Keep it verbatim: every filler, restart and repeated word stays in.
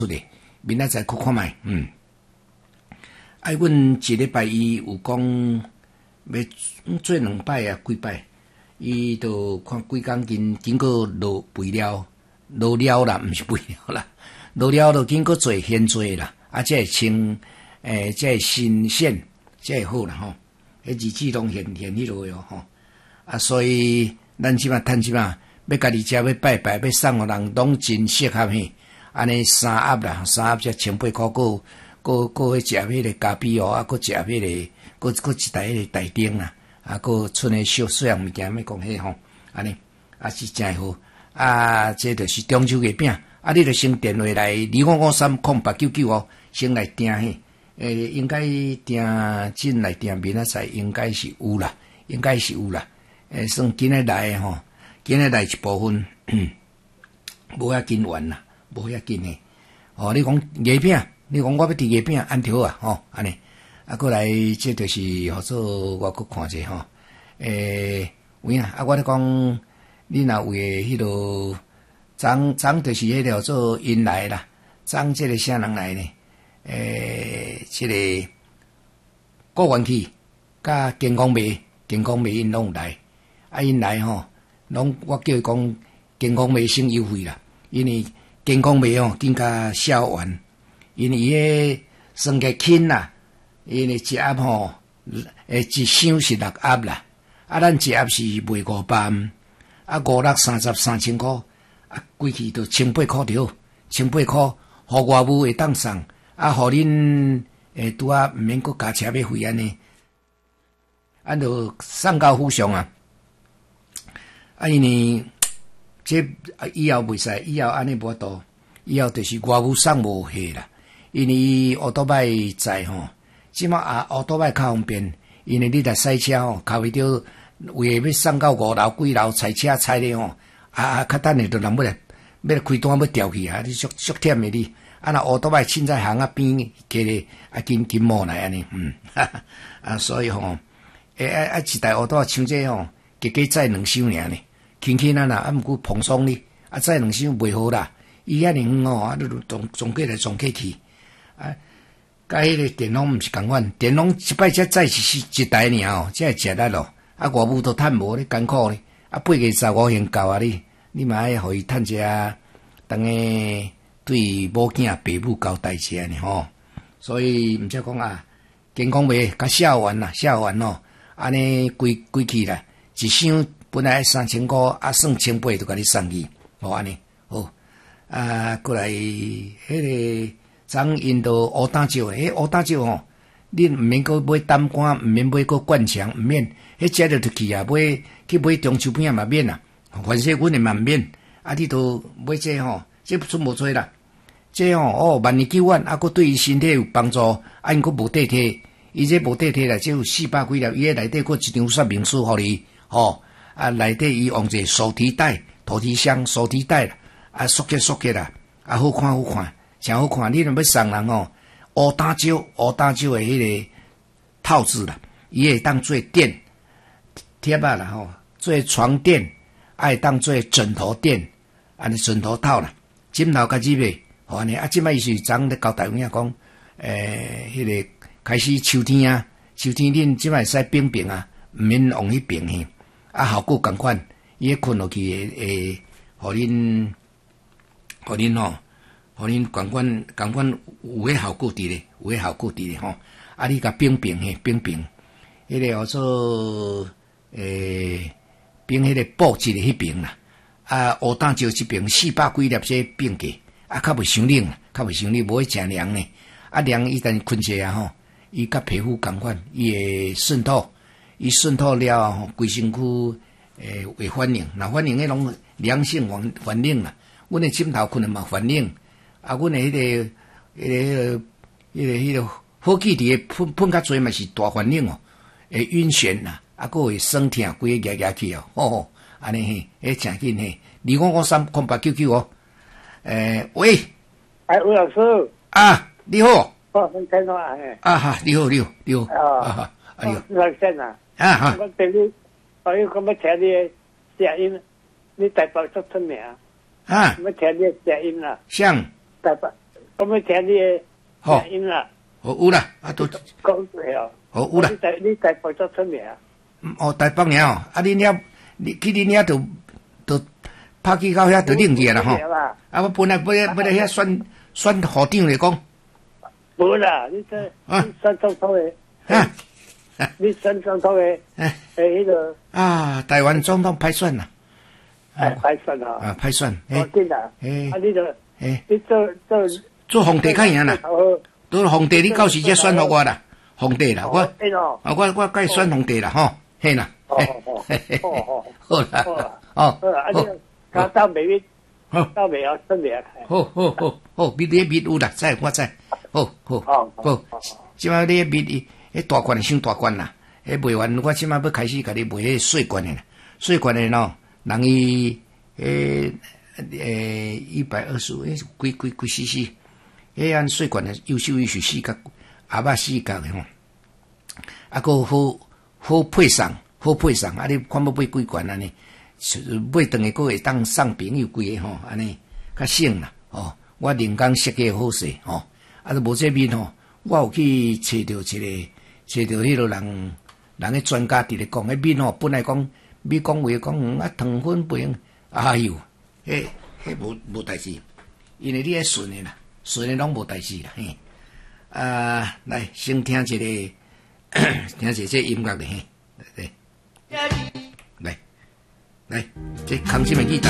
出嚟，明仔载去看卖，嗯。啊，阮一礼拜伊有讲要做两摆啊，几摆，伊就看几工经经过落肥料，落了啦，毋是肥料啦，落了就经过做现做啦，啊，才会清，诶，才会新鲜，才会好啦吼。迄日子拢现现迄落哟吼，啊，所以咱即马趁即马要家己食要拜拜，要送互人，拢真适合嘿。安尼三盒啦，三盒才千八箍，个。搁搁去食迄个咖啡哦，啊，搁食迄个，搁搁一台迄个台灯啦，啊，搁剩诶小细样物件，要讲迄吼，安尼啊是真好。啊，这就是中秋月饼，啊，你著先电话来二五五三空八九九哦，先来订嘿。诶，应该订进来订明仔载应该是有啦，应该是有啦。诶，算今日来诶吼，今日来一部分，无遐紧完啦，无遐紧诶。哦，你讲月饼。你讲我要伫月饼安条啊，吼，安尼，啊，过来，这就是合作，我搁看者吼，诶，有影，啊，我咧讲，你若有诶迄落，昨昨就是迄个做因来啦，昨这个啥人来呢？诶，这个郭元气甲健康美，健康美因拢来，啊，因来吼，拢我叫伊讲健康美先优惠啦，因为健康美吼更加销完。因为伊迄算个轻啦，因为一盒吼，诶一箱是六盒啦，啊咱一盒是卖五百，啊五六三十三千箍，啊规气都千八箍着，千八箍，互外务会当送，啊互恁诶拄啊毋免搁加车马费安尼，啊就送到府上啊，啊因为这以后袂使，以后安尼无法度，以后就是外务送无下啦。因为奥多摆在吼，即马啊奥多摆较方便，因为你来赛车吼，靠袂着为要送到五楼几楼踩车踩咧吼，啊啊较等下就人要来要来开单要调去啊，你足足忝诶你，啊那奥多摆凊彩行啊边加咧啊紧紧摸来安尼，嗯，哈哈啊所以吼，诶啊啊一台奥多像这吼，加加载两箱尔呢，轻轻啊啦，啊毋过碰爽哩，啊载两箱袂好啦，伊遐尼远吼，啊你总总过来总过去。啊，甲迄个电拢毋是共款，电拢一摆才载一一台尔哦，才会食力咯。啊，外务都趁无咧，艰苦咧。啊，八月十五现到啊你，你嘛爱互伊趁者，当个对某囝爸母交代者呢吼。所以毋则讲啊，健康袂甲销完啦，销完咯，安尼规规气啦，一箱本来三千箍，啊算千八就甲你送去，吼安尼好。啊，过来迄、那个。昨因到乌胆椒，迄乌胆椒吼，你毋免搁买胆肝，毋免买搁灌肠，毋免，迄食着就去啊，买去买中秋饼嘛免啊，凡是阮诶嘛免，啊你都买这吼，这出无做啦，这吼哦万年九万，啊搁对伊身体有帮助，啊因搁无地体，伊这无地体啦，只有四百几粒，伊诶内底搁一张说明书互你，吼啊内底伊用者手提袋、土提箱、手提袋啦，啊缩起缩起啦，啊好看好看。真好看，你若要送人哦，乌胆椒、乌胆椒诶迄个套子啦，伊会当做垫贴啊啦吼，做床垫，爱当做枕头垫，安尼枕头套啦，枕头甲入去，吼安尼啊，即摆伊是昨咧交代有影讲，诶，迄个开始秋天啊，秋天恁即摆会使冰冰啊，毋免往迄边去，啊效果共款，伊困落去会会，互恁，互恁吼。互恁共款共款有迄效果伫咧，有迄效果伫咧吼。啊，你甲冰冰嘿，冰冰，迄、那个叫做诶冰迄个布质诶迄边啦。啊，乌胆椒即边四百几粒些冰过，啊，较袂伤冷啦，较袂伤冷，无会诚凉呢。啊，凉伊等困者啊吼，伊甲皮肤共款，伊会渗透，伊渗透了吼，规身躯诶会反应，若反应迄种凉性反反应啦。阮诶枕头困诶嘛反应。啊，阮诶迄个、迄个、迄个、迄个火气伫诶喷喷较侪嘛是大反应哦，会晕眩啦，啊，佫会酸痛，规个压压去哦，吼吼，安尼嘿，迄诚紧嘿，二五五三空八九九哦，诶，喂， 哎，吴老师啊，你好， 哦，很听到啊，嘿， 啊哈，你好，你好，你好， 啊哈，哎呦， 老先啊， 啊哈， 我对你，我要咁要聽你聲音，你台北出出名， 啊， 咁要聽你聲音啦。 像。 台北我要听你的好声音啦， 哦有啦，啊都讲对哦， 哦有啦你，在你在福州出名啊？ 嗯哦台北尔哦，啊恁遐你去恁遐就就拍去到遐就冷去啦吼。啊，我本来要要来遐选选校长来讲， 无啦，你这啊你选总统的， 啊你选总统的， 哎诶，迄个啊，台湾总统歹选啦， 哎，歹选啊， 啊歹选， 我诶真啊， 诶啊，你就诶， 你做做做皇帝较赢啦，做皇帝你到时才选互我啦，皇帝啦，我对哦， 啊我我该选皇帝啦吼，嘿啦， 哦哦哦哦， 好啦， 好啦， 哦好啦，啊，你刚到美美好。 到美要出名， 好好好好，蜜你蜜有啦，知我知，好好好好，即摆你蜜伊，迄大罐伤大罐啦，迄卖完我即摆要开始甲你卖迄细罐的啦，细罐的喏，人伊诶诶一百二十五，诶几几几 C C， 迄按细罐的优秀艺术四角，阿爸四角的吼，啊个好好配送，好配送，啊你看要买几罐安尼？买顿个个会当送朋友几个吼，安尼较省啦吼。我人工设计好势吼，啊，都无这面吼，我有去找着一个，找着迄个人，人个专家伫咧讲，迄面吼本来讲，咪讲话讲啊糖分不用，哎呦，迄迄无无代志，因为你迄顺的啦，顺的拢无代志啦嘿。啊，来先听一个，听一个这音乐咧嘿，来。来，这康熙的吉他。